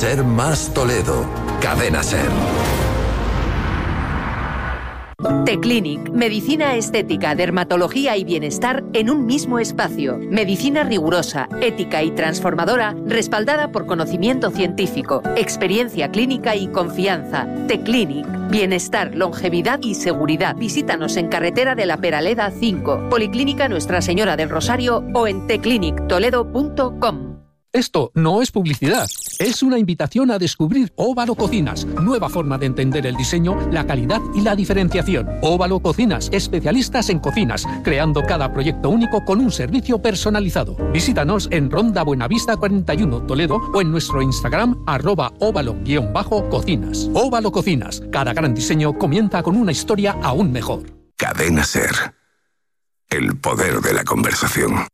Ser más Toledo. Cadena Ser. T-Clinic, medicina estética, dermatología y bienestar en un mismo espacio. Medicina rigurosa, ética y transformadora, respaldada por conocimiento científico, experiencia clínica y confianza. T-Clinic, bienestar, longevidad y seguridad. Visítanos en Carretera de la Peraleda 5, Policlínica Nuestra Señora del Rosario o en tclinictoledo.com. Esto no es publicidad, es una invitación a descubrir Óvalo Cocinas, nueva forma de entender el diseño, la calidad y la diferenciación. Óvalo Cocinas, especialistas en cocinas, creando cada proyecto único con un servicio personalizado. Visítanos en Ronda Buenavista 41, Toledo, o en nuestro Instagram @óvalo_cocinas. Óvalo Cocinas, cada gran diseño comienza con una historia aún mejor. Cadena Ser. El poder de la conversación.